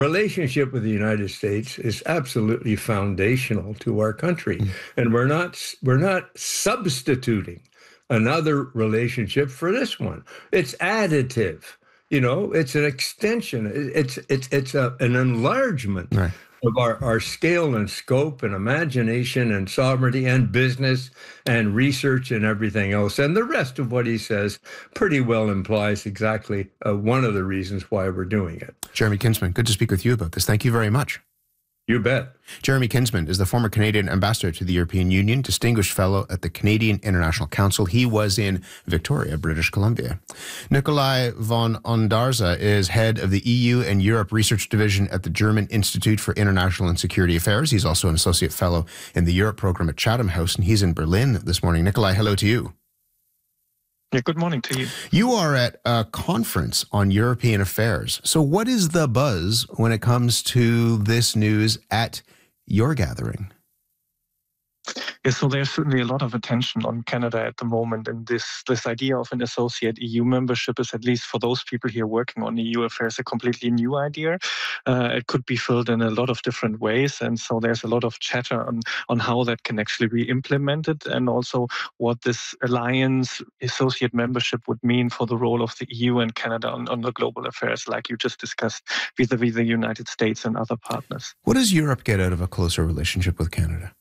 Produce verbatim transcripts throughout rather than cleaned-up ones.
relationship with the United States is absolutely foundational to our country, and we're not we're not substituting another relationship for this one. It's additive. You know, it's an extension. It's it's it's a, an enlargement Right. of our, our scale and scope and imagination and sovereignty and business and research and everything else. And the rest of what he says pretty well implies exactly uh, one of the reasons why we're doing it. Jeremy Kinsman, good to speak with you about this. Thank you very much. You bet. Jeremy Kinsman is the former Canadian ambassador to the European Union, distinguished fellow at the Canadian International Council. He was in Victoria, British Columbia. Nikolai von Ondarza is head of the E U and Europe Research Division at the German Institute for International and Security Affairs. He's also an associate fellow in the Europe program at Chatham House, and he's in Berlin this morning. Nikolai, hello to you. Yeah, good morning to you. You are at a conference on European affairs. So what is the buzz when it comes to this news at your gathering? Yeah, so there's certainly a lot of attention on Canada at the moment, and this this idea of an associate E U membership is, at least for those people here working on E U affairs, a completely new idea. Uh, it could be filled in a lot of different ways, and so there's a lot of chatter on, on how that can actually be implemented, and also what this alliance associate membership would mean for the role of the E U and Canada on, on the global affairs, like you just discussed, vis-a-vis the United States and other partners. What does Europe get out of a closer relationship with Canada?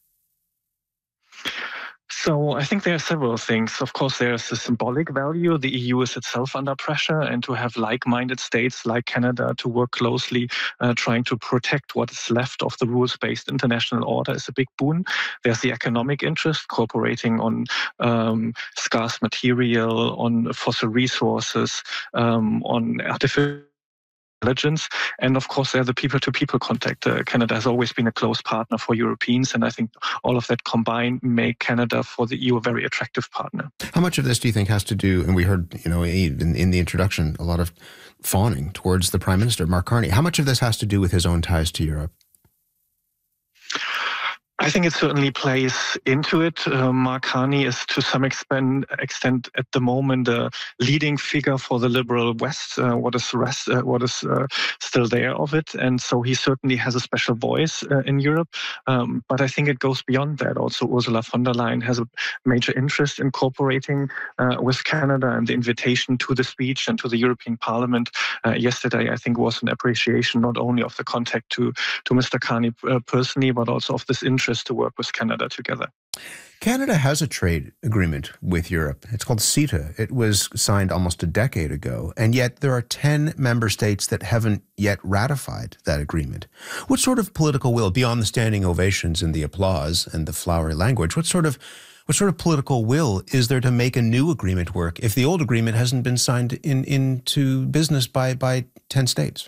So I think there are several things. Of course, there's a symbolic value. The E U is itself under pressure, and to have like-minded states like Canada to work closely, uh, trying to protect what is left of the rules-based international order is a big boon. There's the economic interest, cooperating on um, scarce material, on fossil resources, um, on artificial intelligence, and of course there are the people-to-people contact. Uh, Canada has always been a close partner for Europeans, and I think all of that combined make Canada for the E U a very attractive partner. How much of this do you think has to do, and we heard, you know, in, in the introduction, a lot of fawning towards the Prime Minister, Mark Carney. How much of this has to do with his own ties to Europe? I think it certainly plays into it. Uh, Mark Carney is to some extent, extent at the moment a leading figure for the liberal West. Uh, what is rest, uh, what is uh, still there of it, and so he certainly has a special voice uh, in Europe. Um, but I think it goes beyond that. Also, Ursula von der Leyen has a major interest in cooperating uh, with Canada, and the invitation to the speech and to the European Parliament uh, yesterday, I think, was an appreciation not only of the contact to to Mister Carney uh, personally, but also of this interest to work with Canada together. Canada has a trade agreement with Europe. It's called CETA. It was signed almost a decade ago, and yet there are ten member states that haven't yet ratified that agreement. What sort of political will, beyond the standing ovations and the applause and the flowery language, what sort of what sort of political will is there to make a new agreement work if the old agreement hasn't been signed in into business by by ten states?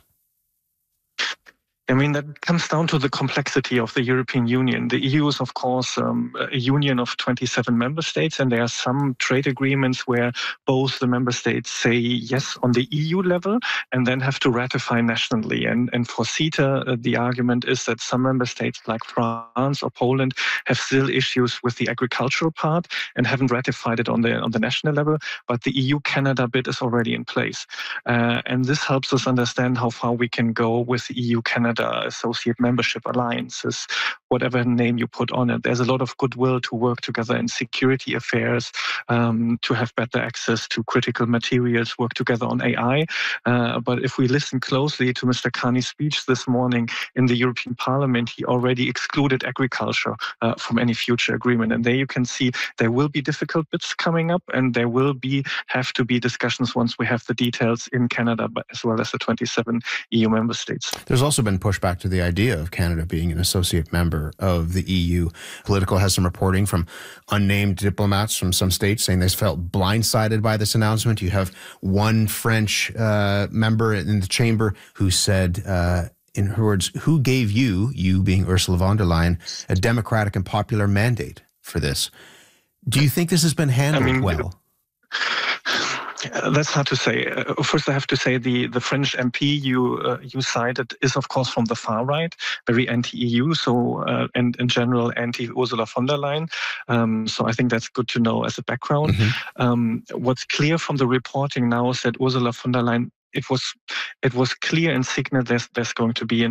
I mean, that comes down to the complexity of the European Union. The E U is, of course, um, a union of twenty-seven member states, and there are some trade agreements where both the member states say yes on the E U level and then have to ratify nationally. And, and for CETA, uh, the argument is that some member states like France or Poland have still issues with the agricultural part and haven't ratified it on the, on the national level, but the E U-Canada bid is already in place. Uh, and this helps us understand how far we can go with the E U-Canada associate membership alliances, whatever name you put on it. There's a lot of goodwill to work together in security affairs, um, to have better access to critical materials, work together on A I. Uh, but if we listen closely to Mister Carney's speech this morning in the European Parliament, he already excluded agriculture uh, from any future agreement. And there you can see there will be difficult bits coming up, and there will be have to be discussions once we have the details in Canada, but as well as the twenty-seven E U member states. There's also been pushback to the idea of Canada being an associate member of the E U. Politico has some reporting from unnamed diplomats from some states saying they felt blindsided by this announcement. You have one French uh, member in the chamber who said, uh, in her words, who gave you, you being Ursula von der Leyen, a democratic and popular mandate for this? Do you think this has been handled I mean, well? Uh, that's hard to say. Uh, first, I have to say the, the French M P you uh, you cited is, of course, from the far right, very anti-E U, so uh, and in general anti-Ursula von der Leyen. Um, so I think that's good to know as a background. Mm-hmm. Um, what's clear from the reporting now is that Ursula von der Leyen it was it was clear and signal there's there's going to be an